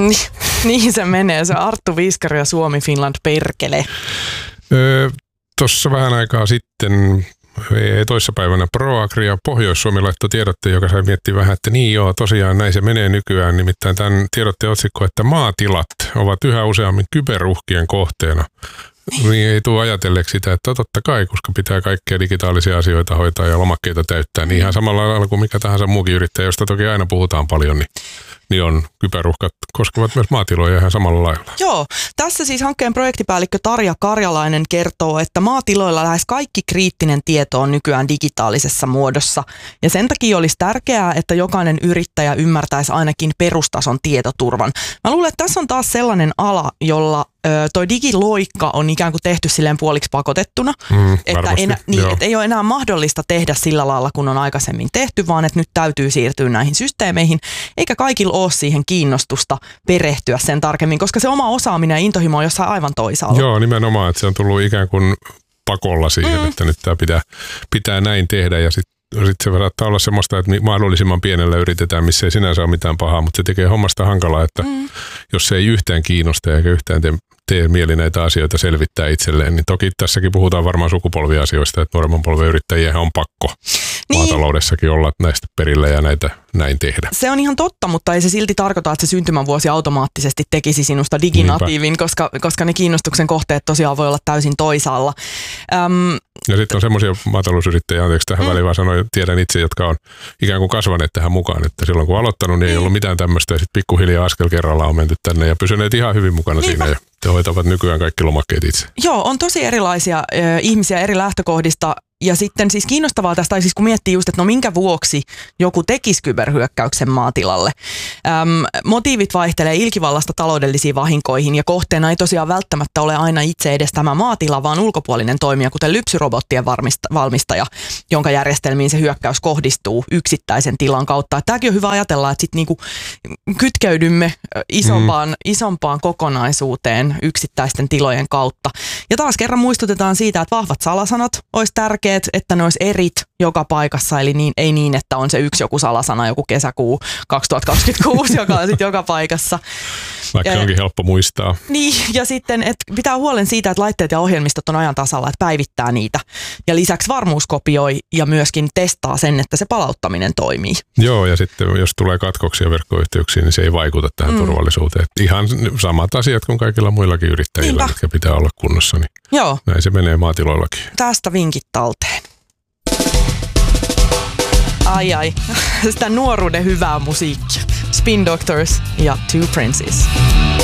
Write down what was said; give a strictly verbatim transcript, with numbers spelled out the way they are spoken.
Niin, niin se menee, se Arttu Viskari ja Suomi Finland perkele. Öö, Tuossa vähän aikaa sitten, toissapäivänä ProAgria Pohjois-Suomi laittoi tiedotteen, joka sai miettiä vähän, että niin joo, tosiaan näin se menee nykyään. Nimittäin tämän tiedotteen otsikko, että maatilat ovat yhä useammin kyberuhkien kohteena. Niin ei tule ajatelleeksi sitä, että totta kai, koska pitää kaikkia digitaalisia asioita hoitaa ja lomakkeita täyttää, niin ihan samalla lailla kuin mikä tahansa muukin yrittäjä, josta toki aina puhutaan paljon, niin, niin on kyberuhkat koskevat myös maatiloja ihan samalla lailla. Joo, tässä siis hankkeen projektipäällikkö Tarja Karjalainen kertoo, että maatiloilla lähes kaikki kriittinen tieto on nykyään digitaalisessa muodossa. Ja sen takia olisi tärkeää, että jokainen yrittäjä ymmärtäisi ainakin perustason tietoturvan. Mä luulen, että tässä on taas sellainen ala, jolla toi digiloikka on ikään kuin tehty silleen puoliksi pakotettuna, mm, että, enä, niin, että ei ole enää mahdollista tehdä sillä lailla, kun on aikaisemmin tehty, vaan että nyt täytyy siirtyä näihin systeemeihin, eikä kaikilla ole siihen kiinnostusta perehtyä sen tarkemmin, koska se oma osaaminen ja intohimo on jossain aivan toisaalla. Joo, nimenomaan, että se on tullut ikään kuin pakolla siihen, mm. että nyt tämä pitää, pitää näin tehdä ja sitten Sitten se saattaa olla semmoista, että mahdollisimman pienellä yritetään, missä ei sinänsä ole mitään pahaa, mutta se tekee hommasta hankalaa, että mm. jos se ei yhtään kiinnosta eikä yhtään tee, tee mieli näitä asioita selvittää itselleen, niin toki tässäkin puhutaan varmaan sukupolviasioista, että nuoremman polven yrittäjiä on pakko niin maataloudessakin olla näistä perillä ja näitä näin tehdä. Se on ihan totta, mutta ei se silti tarkoita, että se syntymävuosi automaattisesti tekisi sinusta diginatiivin, koska, koska ne kiinnostuksen kohteet tosiaan voi olla täysin toisaalla. Öm, ja sitten on semmoisia maatalousyrittäjiä, anteeksi tähän mm. väliin vaan sanoin, tiedän itse, jotka on ikään kuin kasvaneet tähän mukaan, että silloin kun aloittanut, niin ei ollut mitään tämmöistä ja sitten pikkuhiljaa askel kerrallaan on menty tänne ja pysyneet ihan hyvin mukana Niinpä. Siinä ja hoitavat nykyään kaikki lomakkeet itse. Joo, on tosi erilaisia ö, ihmisiä eri lähtökohdista. Ja sitten siis kiinnostavaa tästä, siis kun miettii just, että no minkä vuoksi joku tekisi kyberhyökkäyksen maatilalle. Öm, motiivit vaihtelee ilkivallasta taloudellisiin vahinkoihin ja kohteena ei tosiaan välttämättä ole aina itse edes tämä maatila, vaan ulkopuolinen toimija, kuten lypsyrobottien valmistaja, jonka järjestelmiin se hyökkäys kohdistuu yksittäisen tilan kautta. Tämäkin on hyvä ajatella, että sitten niinku kytkeydymme isompaan, mm. isompaan kokonaisuuteen yksittäisten tilojen kautta. Ja taas kerran muistutetaan siitä, että vahvat salasanat olisi tärkeät, että ne olisi erit joka paikassa, eli niin, ei niin, että on se yksi joku salasana, joku kesäkuu kaksituhattakaksikymmentäkuusi, joka on sitten joka paikassa. Vaikka se onkin helppo muistaa. Niin, ja sitten että pitää huolen siitä, että laitteet ja ohjelmistot on ajan tasalla, että päivittää niitä. Ja lisäksi varmuuskopioi ja myöskin testaa sen, että se palauttaminen toimii. Joo, ja sitten jos tulee katkoksia verkkoyhteyksiin, niin se ei vaikuta tähän mm. turvallisuuteen. Ihan samat asiat kuin kaikilla muillakin yrittäjillä, Niinpä. Mitkä pitää olla kunnossa. Niin Joo. Näin se menee maatiloillakin. Tästä vinkit talteen. Ai ai, sitä nuoruuden hyvää musiikkia. Spin Doctors ja Two Princes.